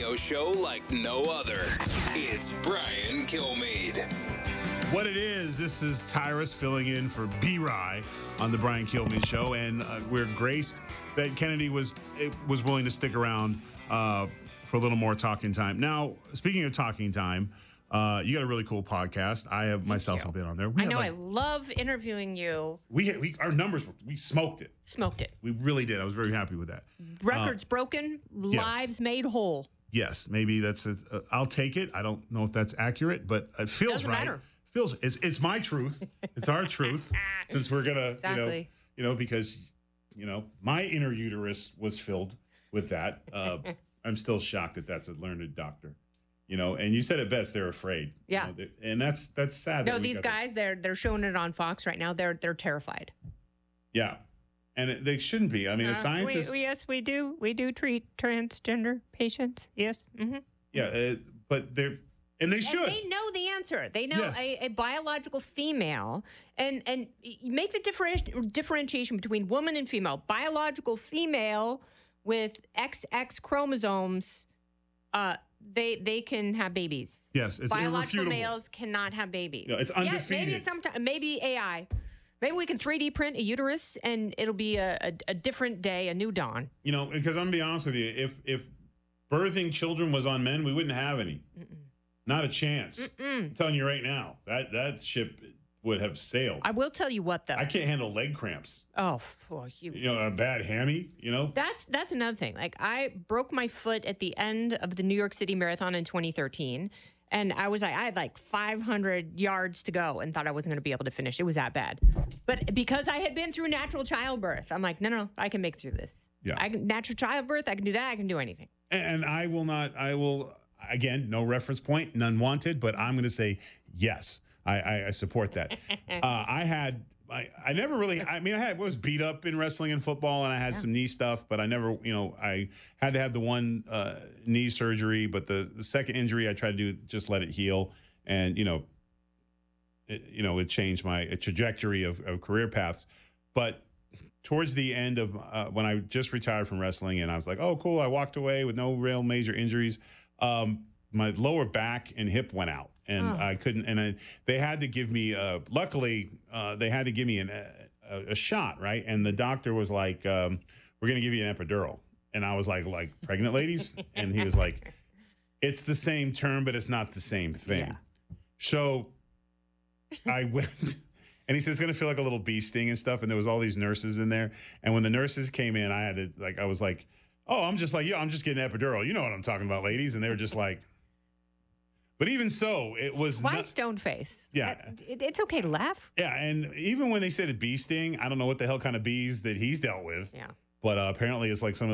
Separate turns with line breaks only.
radio show like no other. It's Brian Kilmeade.
What it is, this is Tyrus filling in for B-Rye on the Brian Kilmeade Show, and we're graced that Kennedy was willing to stick around for a little more talking time. Now, speaking of talking time, you got a really cool podcast. I have myself been on there.
I love interviewing you.
Our numbers, we smoked it.
Smoked it.
We really did. I was very happy with that.
Records broken, lives made whole.
Yes, maybe that's I'll take it. I don't know if that's accurate, but it feels
Doesn't
right.
matter.
It's my truth. It's our truth. Since we're gonna,
Exactly.
Because my inner uterus was filled with that. I'm still shocked that that's a learned doctor. And you said it best. They're afraid.
Yeah.
And that's sad.
No, these guys, they're showing it on Fox right now. They're terrified.
Yeah, and they shouldn't be. I mean, a scientist.
Yes, we do. We do treat transgender patients. Yes. Mm-hmm.
Yeah, but they're. And they should.
And they know the answer. They know
Yes.
a biological female, and you make the differentiation between woman and female. Biological female with XX chromosomes, they can have babies.
Yes, it's
biological
irrefutable.
males cannot have babies.
No, it's undefeated.
Maybe AI. Maybe we can 3D print a uterus, and it'll be a different day, a new dawn.
Because I'm gonna be honest with you, if birthing children was on men, we wouldn't have any. Not a chance. I'm telling you right now, that ship would have sailed.
I will tell you what, though.
I can't handle leg cramps.
Oh,
A bad hammy.
That's another thing. Like, I broke my foot at the end of the New York City Marathon in 2013, and I had like 500 yards to go and thought I wasn't going to be able to finish. It was that bad. But because I had been through natural childbirth, I'm like, no, I can make it through this.
Yeah.
Natural childbirth, I can do that. I can do anything.
And I will. Again, no reference point, none wanted, but I'm going to say yes. I support that. I was beat up in wrestling and football, and I had some knee stuff, but I never, I had to have the one knee surgery, but the second injury I tried to do, just let it heal. And, it changed my trajectory of career paths. But towards the end of when I just retired from wrestling, and I was like, oh, cool, I walked away with no real major injuries. My lower back and hip went out, and I couldn't. And they had to give me. Luckily, they had to give me a shot, right? And the doctor was like, "We're going to give you an epidural." And I was like pregnant ladies, and he was like, "It's the same term, but it's not the same thing." Yeah. So I went. And he said, it's going to feel like a little bee sting and stuff. And there was all these nurses in there. And when the nurses came in, I was like, oh, I'm just getting an epidural. You know what I'm talking about, ladies. And they were just like, but even so, it was.
Why stone face?
Yeah.
It's okay to laugh.
Yeah. And even when they said a bee sting, I don't know what the hell kind of bees that he's dealt with.
Yeah.
But apparently it's like some of